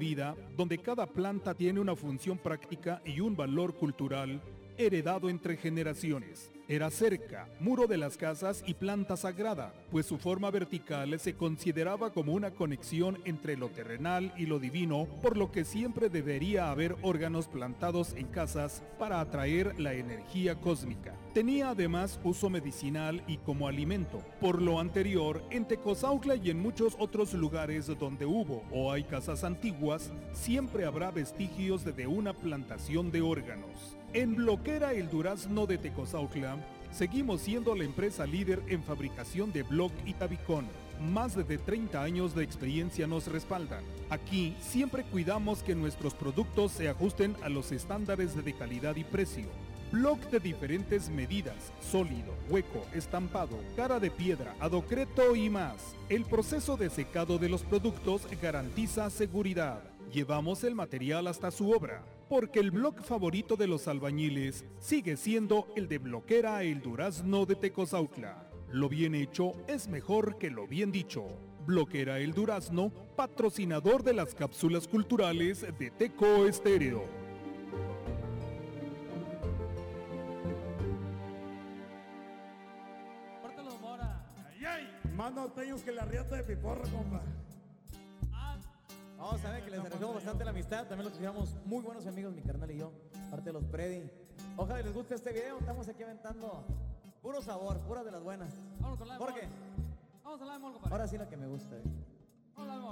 vida donde cada planta tiene una función práctica y un valor cultural heredado entre generaciones. Era cerca, muro de las casas y planta sagrada, pues su forma vertical se consideraba como una conexión entre lo terrenal y lo divino, por lo que siempre debería haber órganos plantados en casas para atraer la energía cósmica. Tenía además uso medicinal y como alimento. Por lo anterior, en Tecozautla y en muchos otros lugares donde hubo o hay casas antiguas, siempre habrá vestigios de una plantación de órganos. En Bloquera El Durazno de Tecozautla, seguimos siendo la empresa líder en fabricación de bloc y tabicón. Más de 30 años de experiencia nos respaldan. Aquí siempre cuidamos que nuestros productos se ajusten a los estándares de calidad y precio. Bloc de diferentes medidas, sólido, hueco, estampado, cara de piedra, adocreto y más. El proceso de secado de los productos garantiza seguridad. Llevamos el material hasta su obra, porque el bloc favorito de los albañiles sigue siendo el de Bloquera El Durazno de Tecozautla. Lo bien hecho es mejor que lo bien dicho. Bloquera El Durazno, patrocinador de las cápsulas culturales de Teco Estéreo. Córtalo, Mora. ¡Ay, ay! Más norteños que la riata de Piporro, compa. No, saben que les agradecemos bastante la amistad. También los consideramos muy buenos amigos, mi carnal y yo. Parte de los Predi. Ojalá les guste este video. Estamos aquí aventando puro sabor, pura de las buenas. Vámonos con la de Jorge, Vamos a la de Mol, compadre. ahora sí la que me gusta. Vamos a la de Mol.